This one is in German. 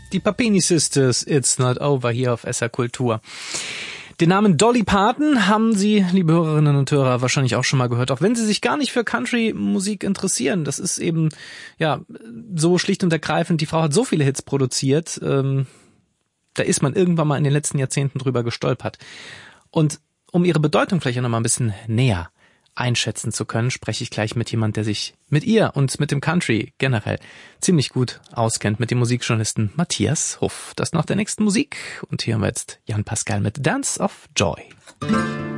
Die Papini Sisters, It's Not Over, hier auf SR Kultur. Den Namen Dolly Parton haben Sie, liebe Hörerinnen und Hörer, wahrscheinlich auch schon mal gehört, auch wenn Sie sich gar nicht für Country-Musik interessieren. Das ist eben, ja, so schlicht und ergreifend, die Frau hat so viele Hits produziert, da ist man irgendwann mal in den letzten Jahrzehnten drüber gestolpert. Und um ihre Bedeutung vielleicht auch noch mal ein bisschen näher einschätzen zu können, spreche ich gleich mit jemand, der sich mit ihr und mit dem Country generell ziemlich gut auskennt, mit dem Musikjournalisten Matthias Huff. Das nach der nächsten Musik. Und hier haben wir jetzt Jan Pascal mit Dance of Joy.